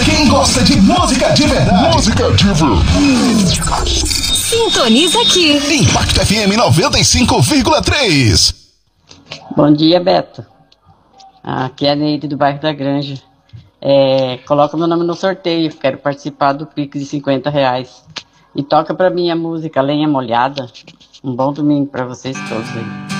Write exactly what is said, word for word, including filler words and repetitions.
quem gosta de música de verdade. Música de verdade. Sintoniza aqui. Impacto F M noventa e cinco vírgula três. Bom dia, Beto. Aqui é a Neide do bairro da Granja. É, coloca meu nome no sorteio, quero participar do Pix de cinquenta reais. E toca pra mim a música Lenha Molhada. Um bom domingo pra vocês todos aí.